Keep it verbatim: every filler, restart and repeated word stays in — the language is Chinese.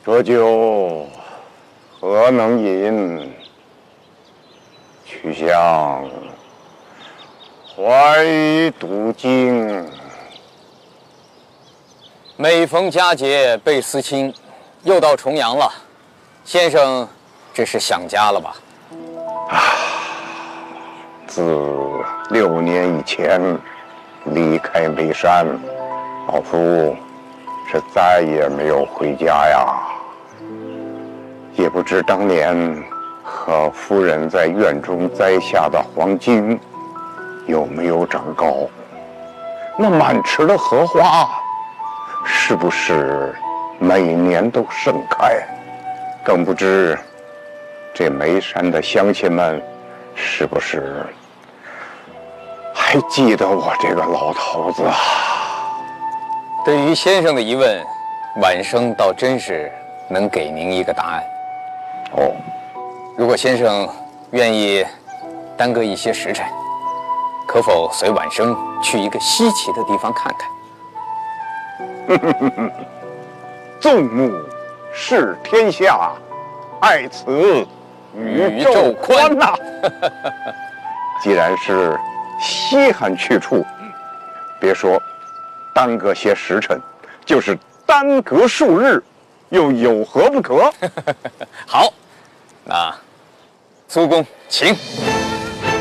这酒何能饮？曲项怀独经。 每逢佳节倍思亲，又到重阳了，先生这是想家了吧？ 啊，自六年以前离开眉山，老夫是再也没有回家呀。也不知当年和夫人在院中栽下的黄金有没有长高，那满池的荷花是不是每年都盛开？更不知这眉山的乡亲们是不是还记得我这个老头子啊？ 对于先生的疑问，晚生倒真是能给您一个答案。 哦， 如果先生愿意耽搁一些时辰，可否随晚生去一个稀奇的地方看看？ 纵目视天下，爱此宇宙宽呐！既然是稀罕去处，别说耽搁些时辰，就是耽搁数日，又有何不可？ 好，那苏公请。